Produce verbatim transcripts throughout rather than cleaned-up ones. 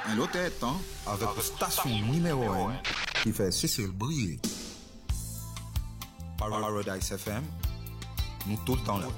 Un autre temps avec la station numéro un qui fait Cécile briller. Paradise F M, nous tout le temps là.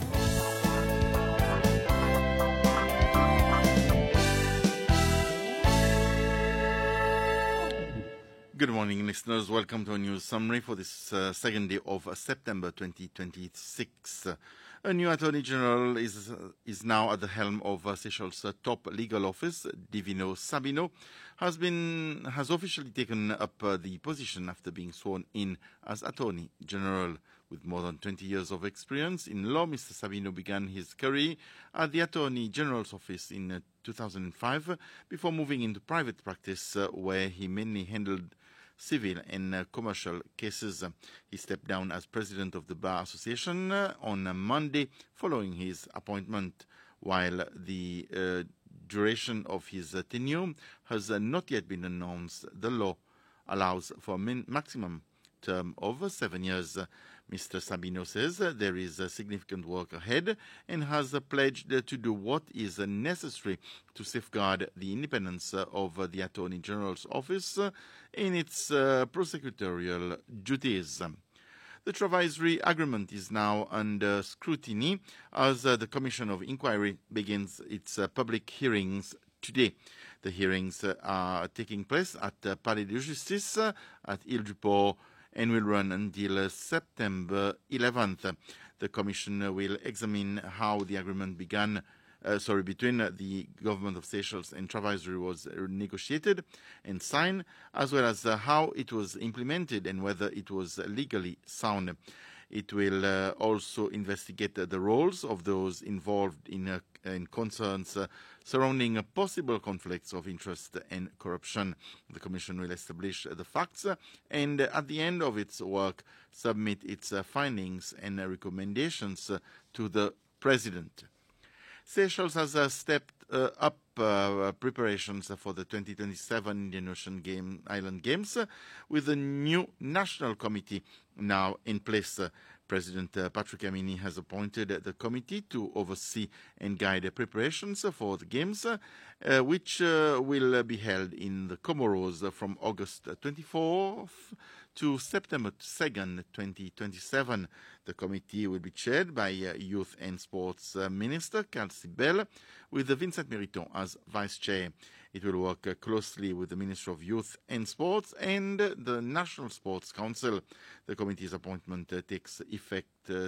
Good morning, listeners. Welcome to a news summary for this uh, second day of uh, September twenty twenty-six. A new Attorney General is uh, is now at the helm of uh, Seychelles' uh, top legal office. Divino Sabino has been has officially taken up uh, the position after being sworn in as Attorney General. With more than twenty years of experience in law, Mister Sabino began his career at the Attorney General's office in uh, two thousand five before moving into private practice, uh, where he mainly handled civil and uh, commercial cases. He stepped down as president of the Bar Association uh, on a Monday following his appointment. While the uh, duration of his uh, tenure has uh, not yet been announced, the law allows for a min- maximum term of uh, seven years. Uh, Mister Sabino says uh, there is uh, significant work ahead and has uh, pledged uh, to do what is uh, necessary to safeguard the independence uh, of uh, the Attorney General's office uh, in its uh, prosecutorial duties. The Travaiserie Agreement is now under scrutiny as uh, the Commission of Inquiry begins its uh, public hearings today. The hearings uh, are taking place at uh, Palais de Justice uh, at Ile du Port and will run until uh, September eleventh. The Commission uh, will examine how the agreement began, uh, sorry, between uh, the government of Seychelles and Travaiserie was uh, negotiated and signed, as well as uh, how it was implemented and whether it was uh, legally sound. It will uh, also investigate uh, the roles of those involved in, uh, in concerns uh, surrounding uh, possible conflicts of interest and corruption. The Commission will establish uh, the facts uh, and uh, at the end of its work submit its uh, findings and uh, recommendations uh, to the President. Seychelles has uh, stepped uh, up uh, preparations for the twenty twenty-seven Indian Ocean Game, Island Games uh, with a new national committee now in place. Uh, President uh, Patrick Amini has appointed uh, the committee to oversee and guide the preparations uh, for the Games, uh, uh, which uh, will uh, be held in the Comoros uh, from August twenty-fourth to September second, twenty twenty-seven. The committee will be chaired by uh, Youth and Sports uh, Minister Kelsey Bell, with uh, Vincent Meriton as Vice Chair. It will work uh, closely with the Minister of Youth and Sports and uh, the National Sports Council. The committee's appointment uh, takes effect uh,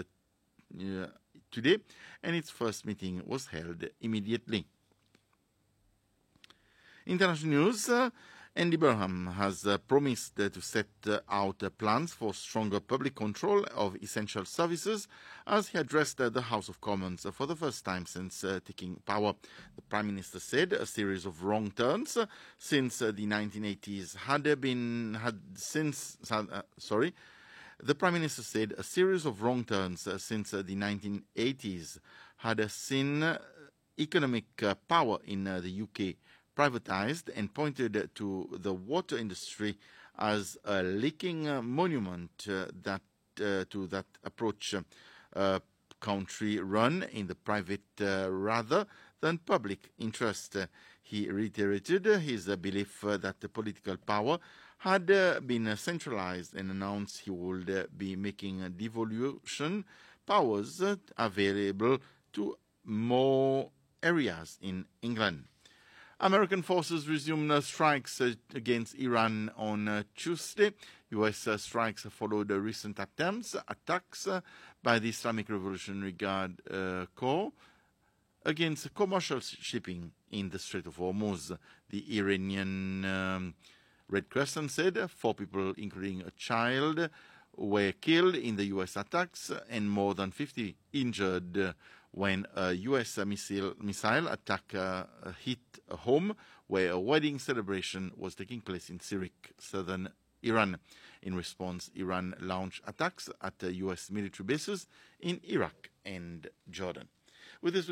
uh, today, and its first meeting was held immediately. International news. Uh, Andy Burnham has uh, promised uh, to set uh, out uh, plans for stronger public control of essential services as he addressed uh, the House of Commons uh, for the first time since uh, taking power. The Prime Minister said a series of wrong turns uh, since uh, the nineteen eighties had uh, been had since uh, sorry. The Prime Minister said a series of wrong turns uh, since uh, the nineteen eighties had uh, seen uh, economic uh, power in uh, the U K privatized and pointed to the water industry as a leaking uh, monument uh, that uh, to that approach. Uh, country run in the private uh, rather than public interest. Uh, he reiterated uh, his uh, belief uh, that the political power had uh, been uh, centralized and announced he would uh, be making uh, devolution powers uh, available to more areas in England. American forces resumed uh, strikes uh, against Iran on uh, Tuesday. U S uh, strikes followed uh, recent attempts, attacks uh, by the Islamic Revolutionary Guard uh, Corps against commercial shipping in the Strait of Hormuz. The Iranian um, Red Crescent said four people, including a child, were killed in the U S attacks and more than fifty injured uh, when a U S missile, missile attack uh, hit a home where a wedding celebration was taking place in Sirik, southern Iran. In response, Iran launched attacks at uh, U S military bases in Iraq and Jordan. With this,